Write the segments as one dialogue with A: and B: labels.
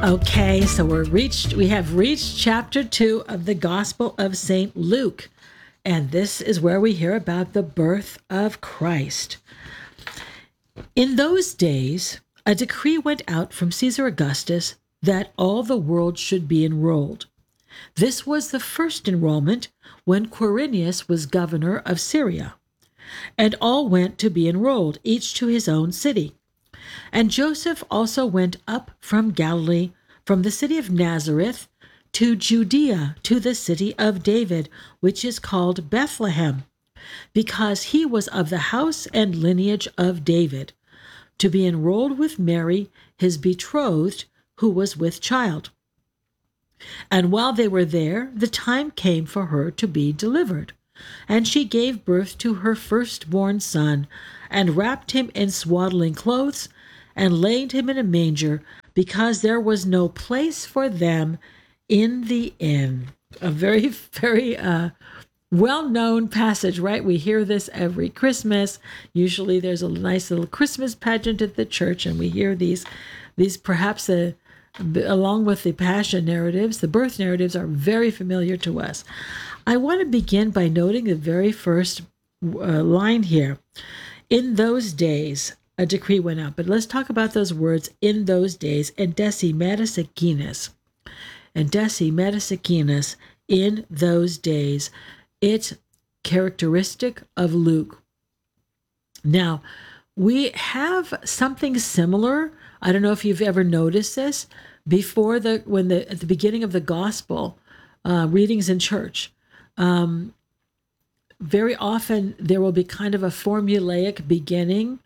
A: Okay, so we have reached chapter 2 of the Gospel of St. Luke. And this is where we hear about the birth of Christ. In those days, a decree went out from Caesar Augustus that all the world should be enrolled. This was the first enrollment when Quirinius was governor of Syria. And all went to be enrolled, each to his own city. And Joseph also went up from Galilee, from the city of Nazareth, to Judea, to the city of David, which is called Bethlehem, because he was of the house and lineage of David, to be enrolled with Mary, his betrothed, who was with child. And while they were there, the time came for her to be delivered. And she gave birth to her firstborn son, and wrapped him in swaddling clothes, and laid him in a manger, because there was no place for them in the inn. A very, very well-known passage, right? We hear this every Christmas. Usually there's a nice little Christmas pageant at the church, and we hear these perhaps along with the passion narratives, the birth narratives are very familiar to us. I want to begin by noting the very first line here. In those days, a decree went out. But let's talk about those words, in those days, endesi metasekinas. Endesi metasekinas, in those days. It's characteristic of Luke. Now, we have something similar. I don't know if you've ever noticed this before at the beginning of the gospel readings in church. Very often there will be kind of a formulaic beginning,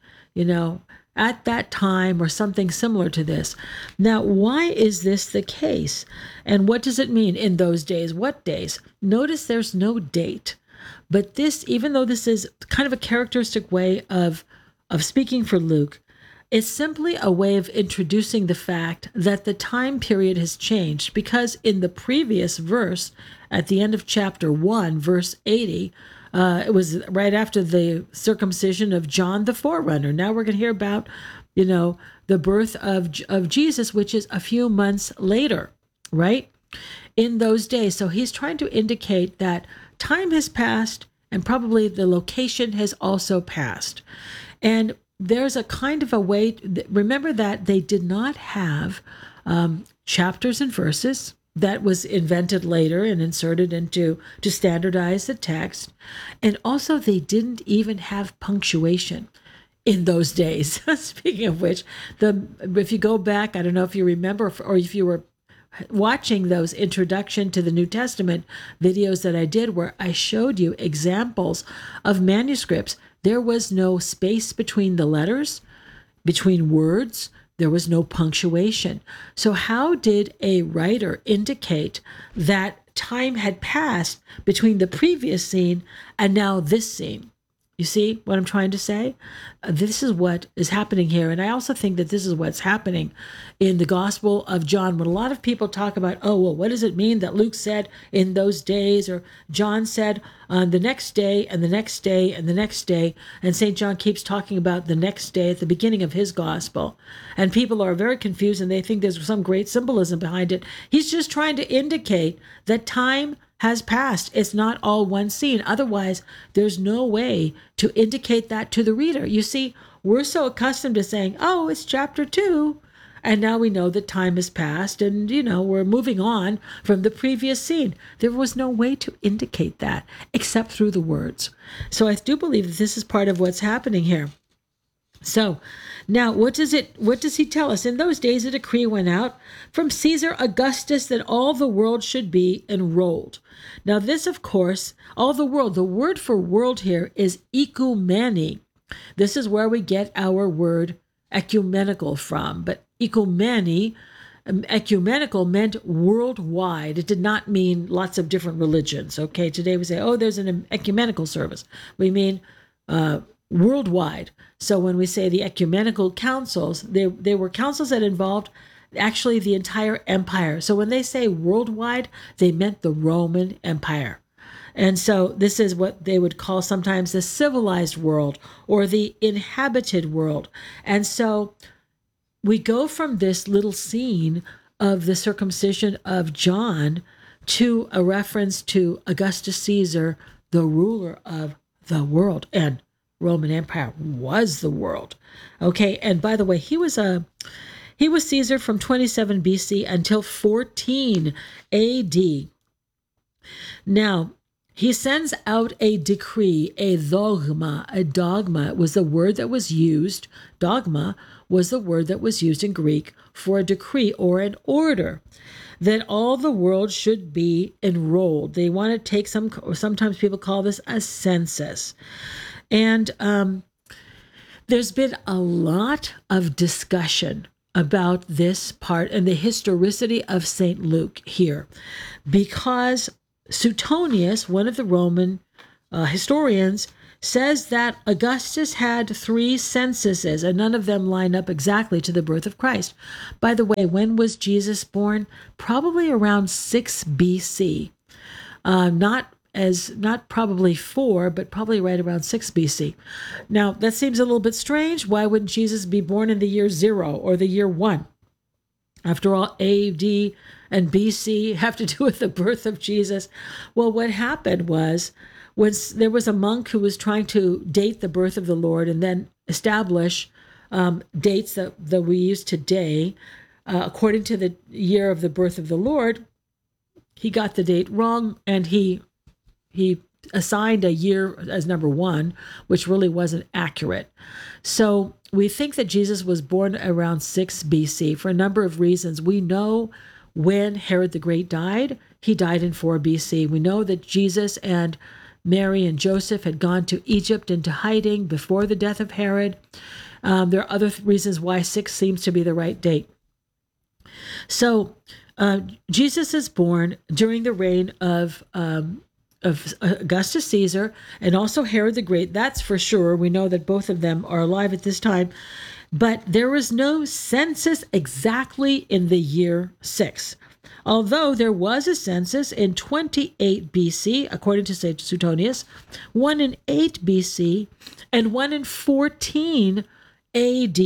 A: at that time or something similar to this. Now, why is this the case? And what does it mean in those days? What days? Notice there's no date. But this, even though this is kind of a characteristic way of speaking for Luke, it's simply a way of introducing the fact that the time period has changed, because in the previous verse, at the end of chapter 1, verse 80, it was right after the circumcision of John the Forerunner. Now we're going to hear about, the birth of Jesus, which is a few months later, right? In those days. So he's trying to indicate that time has passed, and probably the location has also passed. And there's a kind of a way, remember that they did not have chapters and verses. That was invented later and inserted to standardize the text. And also they didn't even have punctuation in those days. Speaking of which, if you go back, I don't know if you remember, or if you were watching those introduction to the New Testament videos that I did, where I showed you examples of manuscripts, there was no space between the letters, between words. There was no punctuation. So how did a writer indicate that time had passed between the previous scene and now this scene? You see what I'm trying to say? This is what is happening here. And I also think that this is what's happening in the Gospel of John. When a lot of people talk about, what does it mean that Luke said in those days, or John said on the next day and the next day and the next day, and St. John keeps talking about the next day at the beginning of his Gospel. And people are very confused and they think there's some great symbolism behind it. He's just trying to indicate that time has passed. It's not all one scene. Otherwise, there's no way to indicate that to the reader. You see, we're so accustomed to saying, it's chapter 2. And now we know that time has passed and, we're moving on from the previous scene. There was no way to indicate that except through the words. So I do believe that this is part of what's happening here. So now what does he tell us? In those days, a decree went out from Caesar Augustus that all the world should be enrolled. Now this, of course, all the world, the word for world here is ecumeni. This is where we get our word ecumenical from. But ecumenical meant worldwide. It did not mean lots of different religions. Okay, today we say, there's an ecumenical service. We mean worldwide. So when we say the ecumenical councils, they were councils that involved actually the entire empire. So when they say worldwide, they meant the Roman Empire. And so this is what they would call sometimes the civilized world or the inhabited world. And so we go from this little scene of the circumcision of John to a reference to Augustus Caesar, the ruler of the world, and Roman Empire was the world. Okay, and by the way, he was Caesar from 27 BC until 14 AD. Now, he sends out a decree, a dogma. A dogma was the word that was used. Dogma was the word that was used in Greek for a decree or an order that all the world should be enrolled. They want to take sometimes people call this a census. And there's been a lot of discussion about this part and the historicity of St. Luke here, because Suetonius, one of the Roman historians, says that Augustus had 3 censuses, and none of them line up exactly to the birth of Christ. By the way, when was Jesus born? Probably around 6 BC. Not probably 4, but probably right around 6 BC. Now, that seems a little bit strange. Why wouldn't Jesus be born in the year 0 or the year 1? After all, AD and BC have to do with the birth of Jesus. Well, what happened was, when there was a monk who was trying to date the birth of the Lord and then establish dates that we use today, according to the year of the birth of the Lord, he got the date wrong, and he assigned a year as number 1, which really wasn't accurate. So we think that Jesus was born around 6 BC for a number of reasons. We know when Herod the Great died. He died in 4 BC. We know that Jesus and Mary and Joseph had gone to Egypt into hiding before the death of Herod. There are other reasons why 6 seems to be the right date. So Jesus is born during the reign of Augustus Caesar and also Herod the Great. That's for sure. We know that both of them are alive at this time. But there was no census exactly in the year 6. Although there was a census in 28 BC, according to St. Suetonius, one in 8 BC, and one in 14 AD.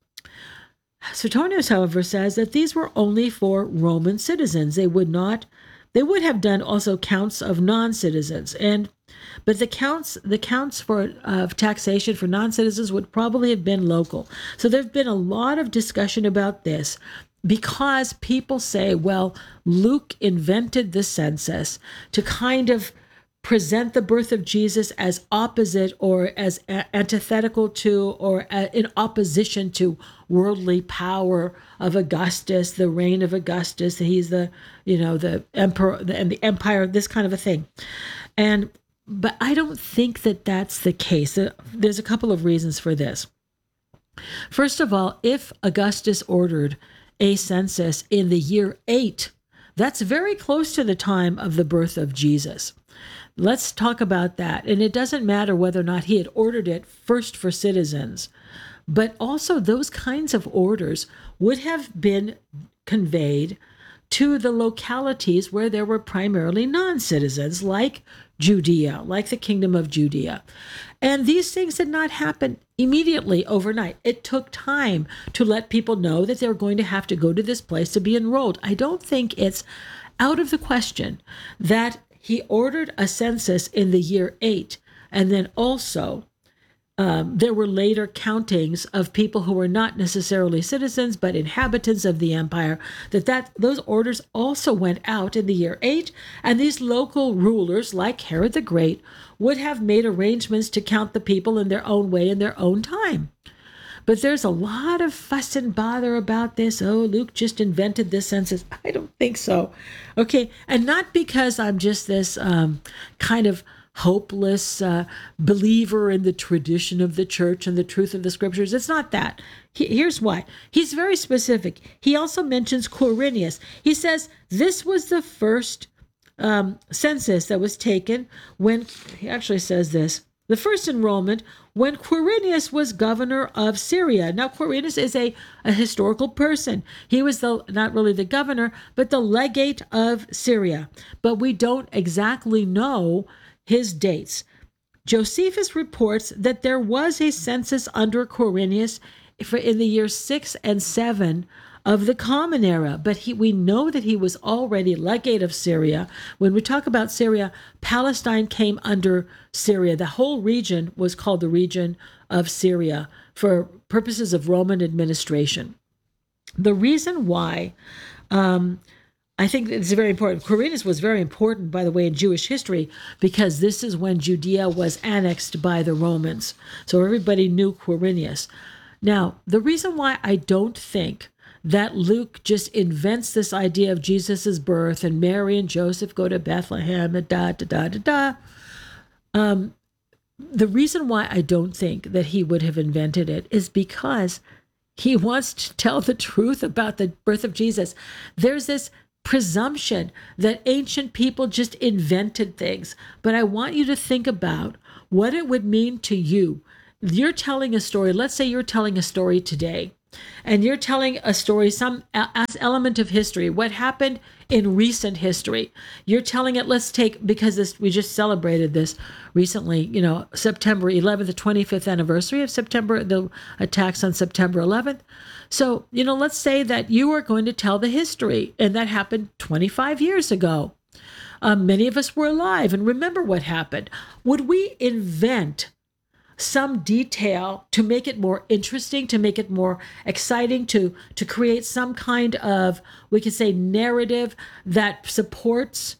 A: Suetonius, however, says that these were only for Roman citizens. They would have done also counts of non-citizens, but the counts of taxation for non-citizens would probably have been local. So there's been a lot of discussion about this, because people say, well, Luke invented the census to kind of present the birth of Jesus as opposite or as antithetical to or in opposition to worldly power of Augustus, the reign of Augustus. He's the emperor and the empire, this kind of a thing. But I don't think that that's the case. There's a couple of reasons for this. First of all, if Augustus ordered a census in the year 8, that's very close to the time of the birth of Jesus. Let's talk about that. And it doesn't matter whether or not he had ordered it first for citizens, but also those kinds of orders would have been conveyed to the localities where there were primarily non-citizens, like Judea, like the kingdom of Judea. And these things did not happen immediately overnight. It took time to let people know that they were going to have to go to this place to be enrolled. I don't think it's out of the question that he ordered a census in the year 8, and then also there were later countings of people who were not necessarily citizens but inhabitants of the empire, those orders also went out in the year 8, and these local rulers like Herod the Great would have made arrangements to count the people in their own way in their own time. But there's a lot of fuss and bother about this. Oh, Luke just invented this census. I don't think so. Okay, and not because I'm just this kind of hopeless believer in the tradition of the church and the truth of the scriptures. It's not that. Here's why. He's very specific. He also mentions Quirinius. He says this was the first census that was taken when, he actually says this, the first enrollment when Quirinius was governor of Syria. Now, Quirinius is a historical person. He was not really the governor, but the legate of Syria. But we don't exactly know his dates. Josephus reports that there was a census under Quirinius in the years 6 and 7 of the Common Era. But we know that he was already legate of Syria. When we talk about Syria, Palestine came under Syria. The whole region was called the region of Syria for purposes of Roman administration. The reason why I think it's very important. Quirinius was very important, by the way, in Jewish history, because this is when Judea was annexed by the Romans. So everybody knew Quirinius. Now, the reason why I don't think that Luke just invents this idea of Jesus's birth and Mary and Joseph go to Bethlehem and the reason why I don't think that he would have invented it is because he wants to tell the truth about the birth of Jesus. There's this presumption that ancient people just invented things. But I want you to think about what it would mean to you. You're telling a story. Let's say you're telling a story today, and you're telling a story, some element of history, what happened in recent history. You're telling it, let's take, because we just celebrated this recently, September 11th, the 25th anniversary of September, the attacks on September 11th. So, let's say that you are going to tell the history, and that happened 25 years ago. Many of us were alive and remember what happened. Would we invent some detail to make it more interesting, to make it more exciting, to create some kind of, we could say, narrative that supports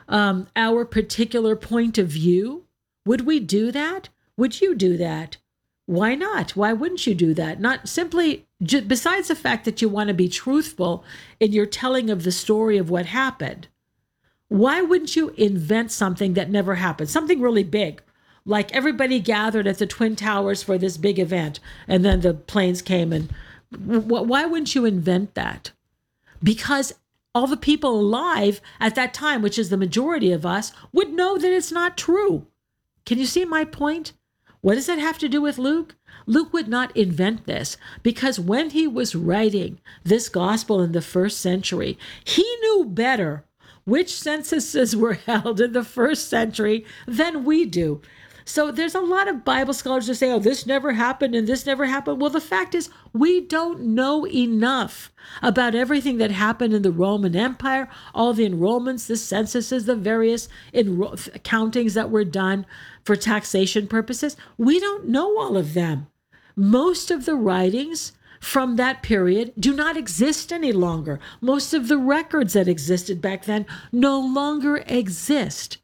A: our particular point of view? Would we do that? Would you do that? Why not? Why wouldn't you do that? Not simply, besides the fact that you want to be truthful in your telling of the story of what happened, why wouldn't you invent something that never happened? Something really big, like everybody gathered at the Twin Towers for this big event, and then the planes came, and why wouldn't you invent that? Because all the people alive at that time, which is the majority of us, would know that it's not true. Can you see my point? What does that have to do with Luke? Luke would not invent this, because when he was writing this gospel in the first century, he knew better which censuses were held in the first century than we do. So there's a lot of Bible scholars who say, oh, this never happened and this never happened. Well, the fact is, we don't know enough about everything that happened in the Roman Empire, all the enrollments, the censuses, the various countings that were done for taxation purposes. We don't know all of them. Most of the writings from that period do not exist any longer. Most of the records that existed back then no longer exist.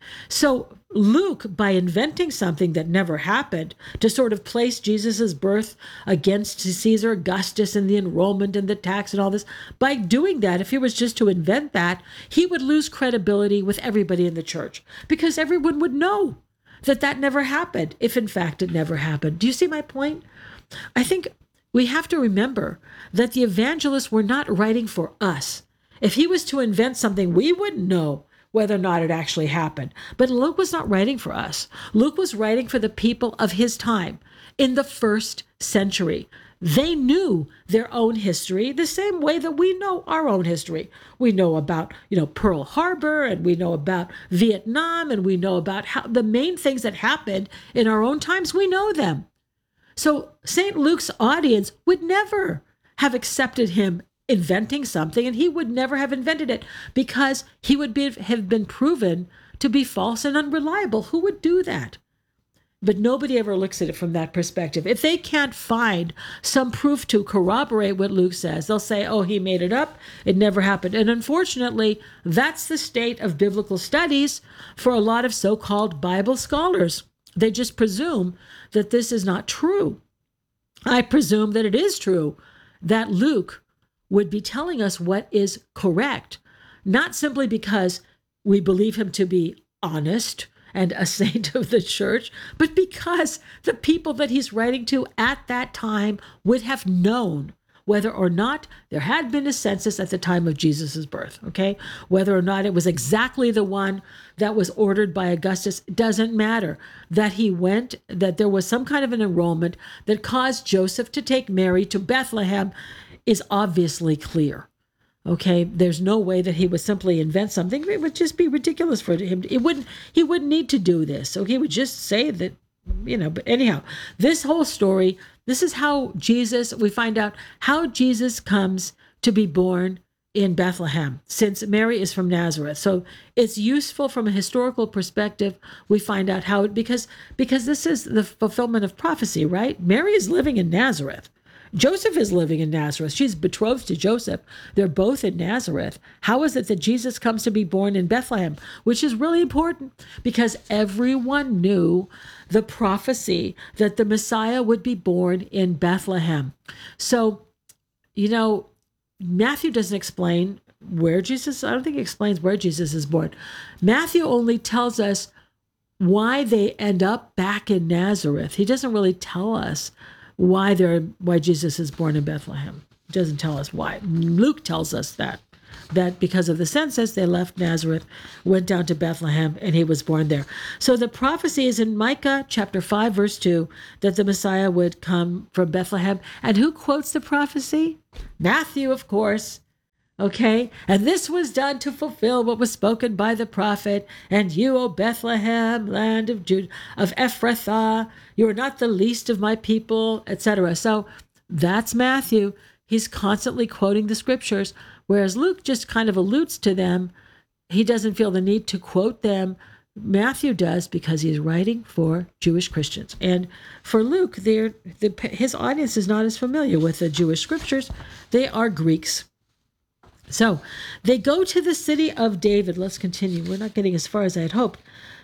A: So Luke, by inventing something that never happened to sort of place Jesus's birth against Caesar Augustus and the enrollment and the tax and all this, by doing that, if he was just to invent that, he would lose credibility with everybody in the church, because everyone would know that that never happened, if in fact it never happened. Do you see my point? I think we have to remember that the evangelists were not writing for us. If he was to invent something, we wouldn't know whether or not it actually happened. But Luke was not writing for us. Luke was writing for the people of his time in the first century. They knew their own history the same way that we know our own history. We know about, Pearl Harbor, and we know about Vietnam, and we know about how the main things that happened in our own times, we know them. So St. Luke's audience would never have accepted him inventing something, and he would never have invented it, because he would have been proven to be false and unreliable. Who would do that? But nobody ever looks at it from that perspective. If they can't find some proof to corroborate what Luke says, they'll say, oh, he made it up. It never happened. And unfortunately, that's the state of biblical studies for a lot of so-called Bible scholars. They just presume that this is not true. I presume that it is true, that Luke would be telling us what is correct, not simply because we believe him to be honest and a saint of the church, but because the people that he's writing to at that time would have known whether or not there had been a census at the time of Jesus's birth, okay? Whether or not it was exactly the one that was ordered by Augustus, doesn't matter. That he went, that there was some kind of an enrollment that caused Joseph to take Mary to Bethlehem is obviously clear. Okay, there's no way that he would simply invent something. It would just be ridiculous for him. He wouldn't need to do this. Okay, he would just say that, but anyhow, this whole story, this is how we find out how Jesus comes to be born in Bethlehem, since Mary is from Nazareth. So it's useful from a historical perspective. We find out how because this is the fulfillment of prophecy, right? Mary is living in Nazareth. Joseph is living in Nazareth. She's betrothed to Joseph. They're both in Nazareth. How is it that Jesus comes to be born in Bethlehem? Which is really important because everyone knew the prophecy that the Messiah would be born in Bethlehem. So, Matthew doesn't explain where Jesus, I don't think he explains where Jesus is born. Matthew only tells us why they end up back in Nazareth. He doesn't really tell us why Jesus is born in Bethlehem. He doesn't tell us why. Luke tells us that because of the census, they left Nazareth, went down to Bethlehem, and he was born there. So the prophecy is in Micah chapter 5, verse 2, that the Messiah would come from Bethlehem. And who quotes the prophecy? Matthew, of course. Okay? And this was done to fulfill what was spoken by the prophet. And you, O Bethlehem, land of Judah, of Ephrathah, you are not the least of my people, etc. So that's Matthew. He's constantly quoting the scriptures, whereas Luke just kind of alludes to them. He doesn't feel the need to quote them. Matthew does because he's writing for Jewish Christians. And for Luke, his audience is not as familiar with the Jewish scriptures. They are Greeks. So they go to the city of David. Let's continue. We're not getting as far as I had hoped.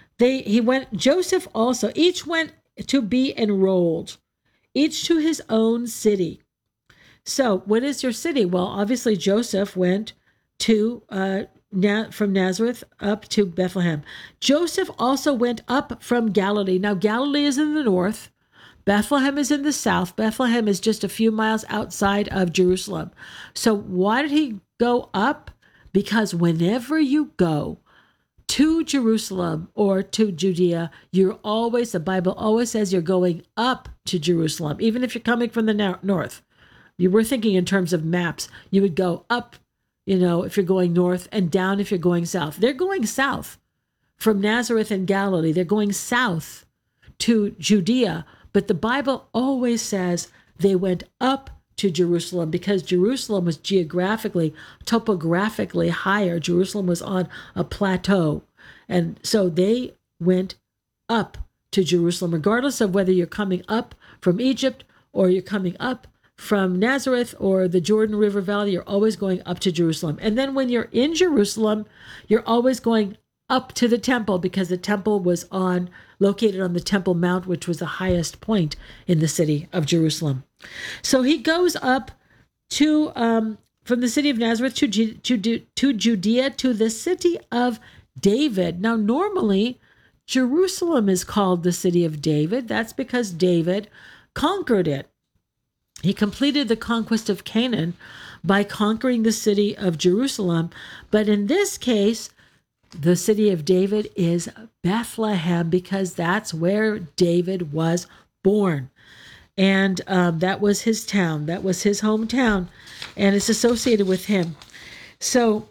A: Joseph also, each went to be enrolled, each to his own city. So what is your city? Well, obviously Joseph went to from Nazareth up to Bethlehem. Joseph also went up from Galilee. Now Galilee is in the north. Bethlehem is in the south. Bethlehem is just a few miles outside of Jerusalem. So why did he go up? Because whenever you go to Jerusalem or to Judea, the Bible always says you're going up to Jerusalem, even if you're coming from the north. You were thinking in terms of maps. You would go up, if you're going north, and down if you're going south. They're going south from Nazareth and Galilee. They're going south to Judea. But the Bible always says they went up to Jerusalem because Jerusalem was topographically higher. Jerusalem was on a plateau. And so they went up to Jerusalem, regardless of whether you're coming up from Egypt or you're coming up from Nazareth or the Jordan River Valley, you're always going up to Jerusalem. And then when you're in Jerusalem, you're always going up to the temple because the temple was located on the Temple Mount, which was the highest point in the city of Jerusalem. So he goes up to from the city of Nazareth to Judea, to the city of David. Now, normally, Jerusalem is called the city of David. That's because David conquered it. He completed the conquest of Canaan by conquering the city of Jerusalem. But in this case, the city of David is Bethlehem because that's where David was born. And that was his town. That was his hometown. And it's associated with him. So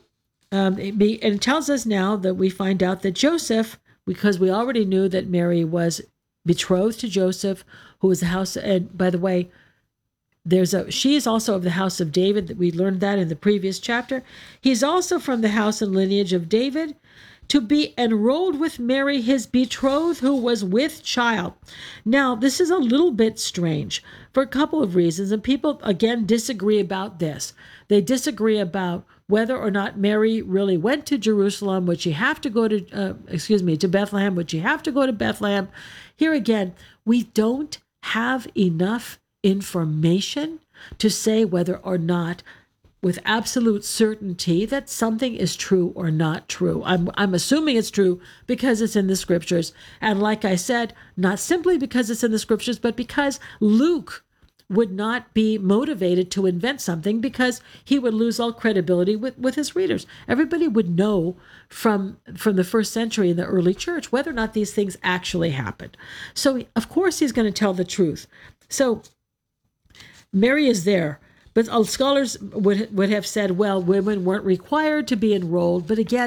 A: it tells us now that we find out that Joseph, because we already knew that Mary was betrothed to Joseph, who was the house. And by the way, she is also of the house of David. That we learned that in the previous chapter. He's also from the house and lineage of David, to be enrolled with Mary, his betrothed, who was with child. Now, this is a little bit strange for a couple of reasons, and people, again, disagree about this. They disagree about whether or not Mary really went to Jerusalem. Would she have to go to Bethlehem? Would she have to go to Bethlehem? Here again, we don't have enough information to say whether or not with absolute certainty that something is true or not true. I'm assuming it's true because it's in the scriptures. And like I said, not simply because it's in the scriptures, but because Luke would not be motivated to invent something because he would lose all credibility with his readers. Everybody would know from the first century in the early church whether or not these things actually happened. So of course he's going to tell the truth. So Mary is there. But scholars would have said, well, women weren't required to be enrolled. But again,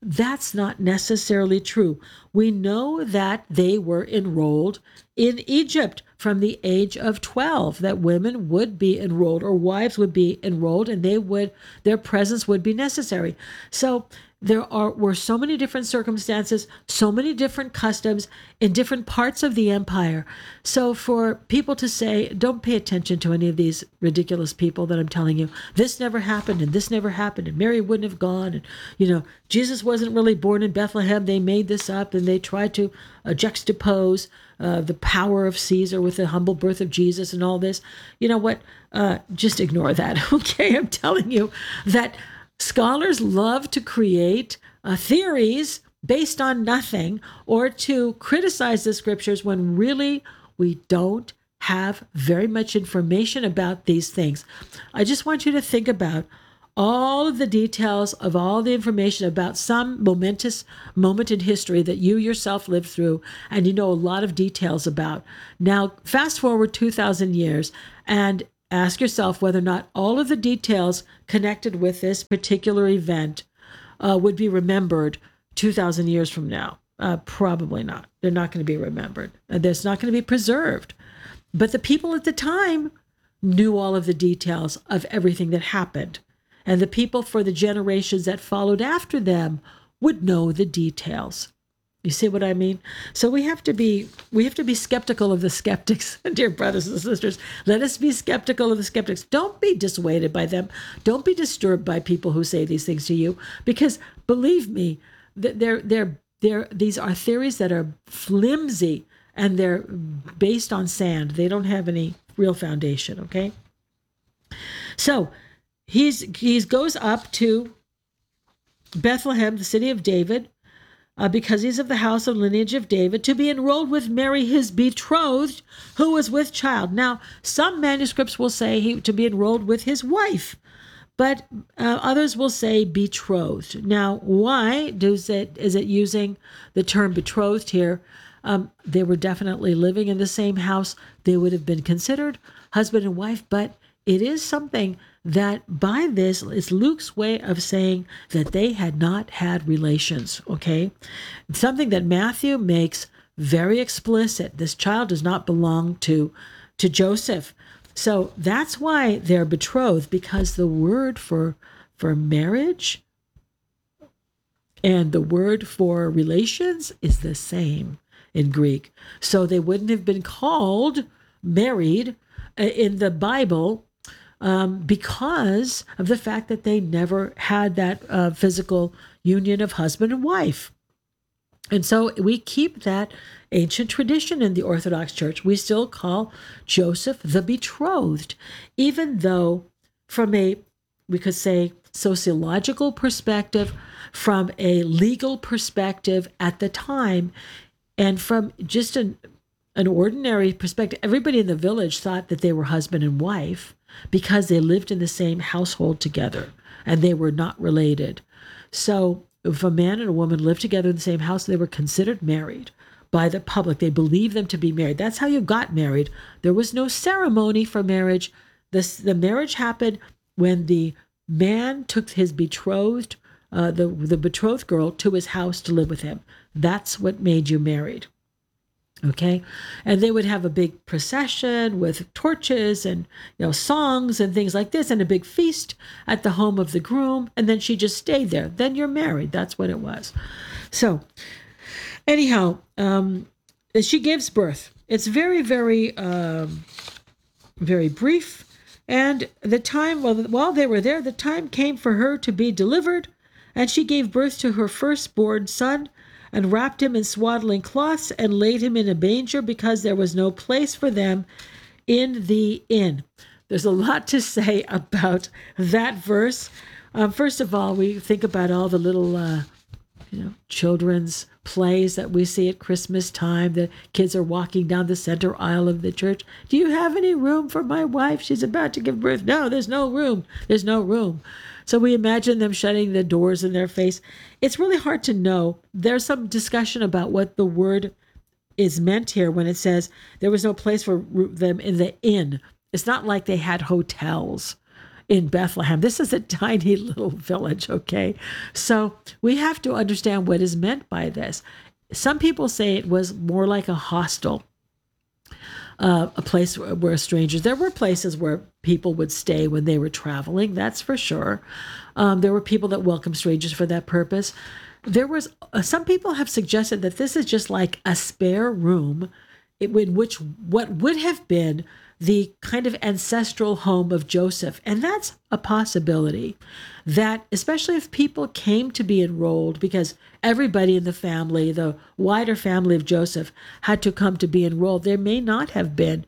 A: That's not necessarily true. We know that they were enrolled in Egypt from the age of 12, that women would be enrolled, or wives would be enrolled, and their presence would be necessary. So were so many different circumstances, so many different customs in different parts of the empire. So for people to say, don't pay attention to any of these ridiculous people that I'm telling you, this never happened and this never happened and Mary wouldn't have gone, and Jesus wasn't really born in Bethlehem. They made this up and they tried to juxtapose the power of Caesar with the humble birth of Jesus and all this. You know what? Just ignore that. Okay, I'm telling you that scholars love to create theories based on nothing, or to criticize the scriptures when really we don't have very much information about these things. I just want you to think about all of the details of all the information about some momentous moment in history that you yourself lived through and you know a lot of details about. Now, fast forward 2,000 years and ask yourself whether or not all of the details connected with this particular event would be remembered 2,000 years from now. Probably not. They're not going to be remembered. There's not going to be preserved. But the people at the time knew all of the details of everything that happened. And the people for the generations that followed after them would know the details. You see what I mean? So we have to be skeptical of the skeptics, dear brothers and sisters. Let us be skeptical of the skeptics. Don't be dissuaded by them. Don't be disturbed by people who say these things to you, because believe me, these are theories that are flimsy and they're based on sand. They don't have any real foundation. Okay. So he goes up to Bethlehem, the city of David, because he's of the house and lineage of David, to be enrolled with Mary, his betrothed, who was with child. Now, some manuscripts will say to be enrolled with his wife, but others will say betrothed. Now, why is it using the term betrothed here? They were definitely living in the same house. They would have been considered husband and wife, but it is something that by this, it's Luke's way of saying that they had not had relations, okay? Something that Matthew makes very explicit. This child does not belong to Joseph. So that's why they're betrothed, because the word for marriage and the word for relations is the same in Greek. So they wouldn't have been called married in the Bible because of the fact that they never had that physical union of husband and wife. And so we keep that ancient tradition in the Orthodox Church. We still call Joseph the betrothed, even though from we could say, sociological perspective, from a legal perspective at the time, and from just an ordinary perspective, everybody in the village thought that they were husband and wife because they lived in the same household together and they were not related. So if a man and a woman lived together in the same house, they were considered married by the public. They believed them to be married. That's how you got married. There was no ceremony for marriage. The marriage happened when the man took his betrothed, the betrothed girl, to his house to live with him. That's what made you married. Okay. And they would have a big procession with torches and, songs and things like this, and a big feast at the home of the groom. And then she just stayed there. Then you're married. That's what it was. So anyhow, she gives birth. It's very, very, very brief. And the time, while they were there, the time came for her to be delivered. And she gave birth to her firstborn son, and wrapped him in swaddling cloths and laid him in a manger, because there was no place for them in the inn. There's a lot to say about that verse. First of all, we think about all the little, children's plays that we see at Christmas time. The kids are walking down the center aisle of the church. Do you have any room for my wife? She's about to give birth. No, there's no room. There's no room. So we imagine them shutting the doors in their face. It's really hard to know. There's some discussion about what the word is meant here when it says there was no place for them in the inn. It's not like they had hotels. in Bethlehem. This is a tiny little village, okay? So we have to understand what is meant by this. Some people say it was more like a hostel, a place where strangers, there were places where people would stay when they were traveling, that's for sure. There were people that welcomed strangers for that purpose. There was, some people have suggested that this is just like a spare room in which what would have been the kind of ancestral home of Joseph. And that's a possibility, that especially if people came to be enrolled, because everybody in the family, the wider family of Joseph, had to come to be enrolled, there may not have been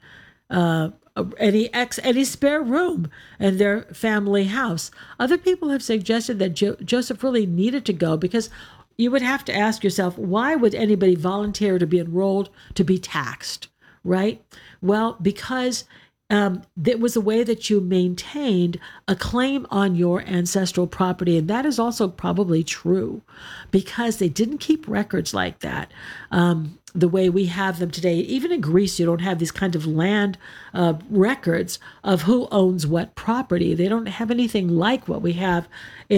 A: any spare room in their family house. Other people have suggested that Joseph really needed to go, because you would have to ask yourself, why would anybody volunteer to be enrolled to be taxed, right? Well, because it was a way that you maintained a claim on your ancestral property. And that is also probably true, because they didn't keep records like that the way we have them today. Even in Greece, you don't have these kind of land records of who owns what property. They don't have anything like what we have in